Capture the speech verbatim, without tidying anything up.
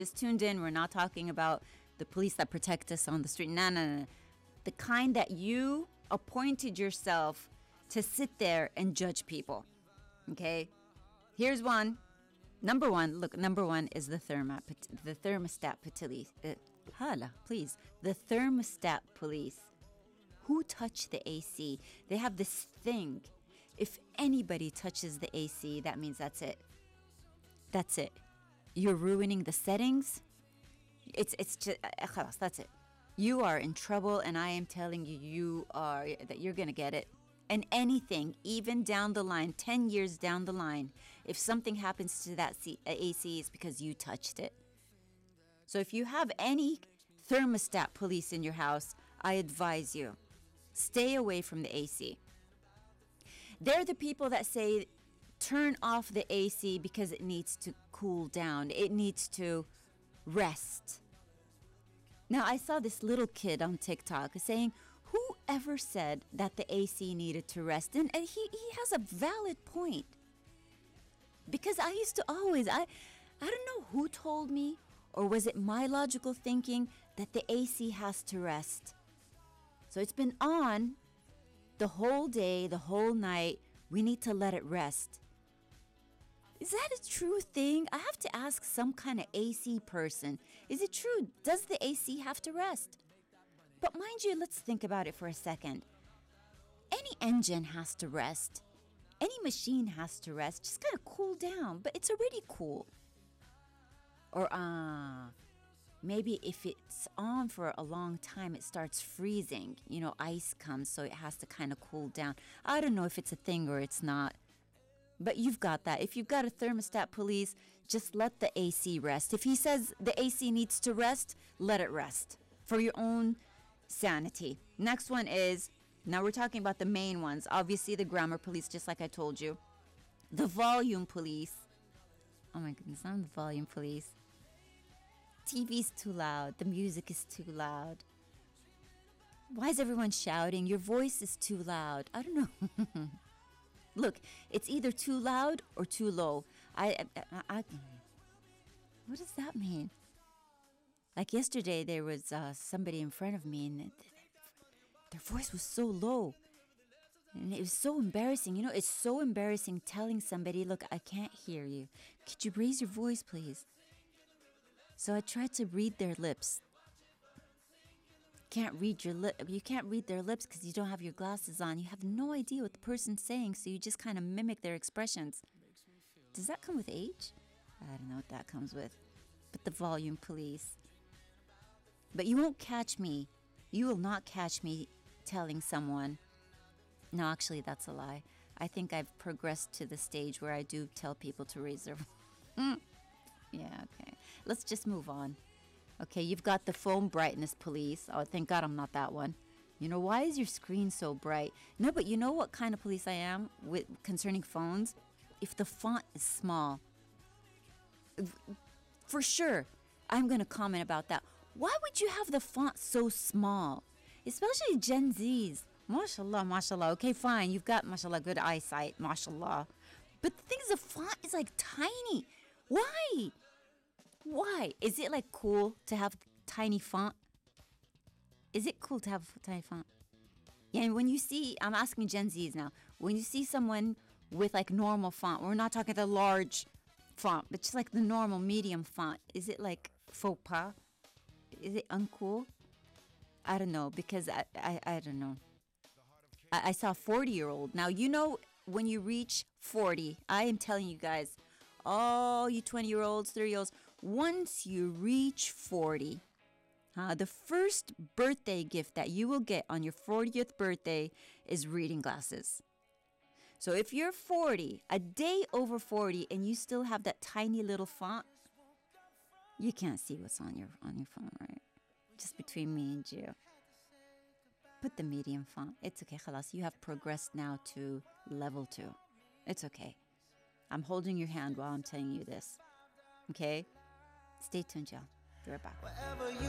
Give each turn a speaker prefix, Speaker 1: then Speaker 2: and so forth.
Speaker 1: Just tuned in. We're not talking about the police that protect us on the street. No, no, no. The kind that you appointed yourself to sit there and judge people. Okay? Here's one. Number one, look, number one is the thermostat, the thermostat police. Uh, hala, please. The thermostat police. Who touched the A C? They have this thing. If anybody touches the A C, that means that's it. That's it. You're ruining the settings. It's it's just, uh, that's it. You are in trouble, and I am telling you, you are, that you're going to get it. And anything, even down the line, ten years down the line, if something happens to that C- A C, it's because you touched it. So if you have any thermostat police in your house, I advise you, stay away from the A C. They're the people that say, turn off the A C because it needs to cool down. It needs to rest. Now, I saw this little kid on TikTok saying, whoever said that the A C needed to rest? And, and he, he has a valid point. Because I used to always, I, I don't know who told me, or was it my logical thinking that the A C has to rest. So it's been on the whole day, the whole night. We need to let it rest. Is that a true thing? I have to ask some kind of A C person. Is it true? Does the A C have to rest? But mind you, let's think about it for a second. Any engine has to rest. Any machine has to rest. Just kind of cool down, but it's already cool. Or uh, maybe if it's on for a long time, it starts freezing. You know, ice comes, so it has to kind of cool down. I don't know if it's a thing or it's not. But you've got that. If you've got a thermostat police, just let the A C rest. If he says the A C needs to rest, let it rest for your own sanity. Next one is, now we're talking about the main ones. Obviously, the grammar police, just like I told you. The volume police. Oh my goodness, I'm the volume police. T V's too loud. The music is too loud. Why is everyone shouting? Your voice is too loud. I don't know. Look, it's either too loud or too low. I, I, I, what does that mean? Like yesterday, there was uh, somebody in front of me, and their voice was so low. And it was so embarrassing. You know, it's so embarrassing telling somebody, look, I can't hear you. Could you raise your voice, please? So I tried to read their lips. Can't read your lip. You can't read their lips because you don't have your glasses on. You have no idea what the person's saying, so you just kind of mimic their expressions. Does that come with age? I don't know what that comes with. But the volume police. But you won't catch me. You will not catch me telling someone. No, actually, that's a lie. I think I've progressed to the stage where I do tell people to raise their voice. Yeah, okay. Let's just move on. Okay, you've got the phone brightness police. Oh, thank God I'm not that one. You know, why is your screen so bright? No, but you know what kind of police I am with concerning phones? If the font is small, for sure, I'm going to comment about that. Why would you have the font so small? Especially Gen Zs. MashaAllah, MashaAllah. Okay, fine. You've got, MashaAllah, good eyesight. MashaAllah. But the thing is, the font is like tiny. Why? Why? Is it like cool to have tiny font? Is it cool to have tiny font? Yeah, and when you see, I'm asking Gen Zs now, when you see someone with like normal font, we're not talking the large font, but just like the normal medium font, is it like faux pas? Is it uncool? I don't know, because I, I, I don't know. I, I saw a forty-year-old. Now, you know, when you reach forty, I am telling you guys, all you twenty-year-olds, thirty-year-olds, once you reach forty, uh, the first birthday gift that you will get on your fortieth birthday is reading glasses. So if you're forty, a day over forty, and you still have that tiny little font, you can't see what's on your on your phone, right? Just between me and you. Put the medium font. It's okay, khalas. You have progressed now to level two. It's okay. I'm holding your hand while I'm telling you this. Okay? Stay tuned, y'all. Be right back.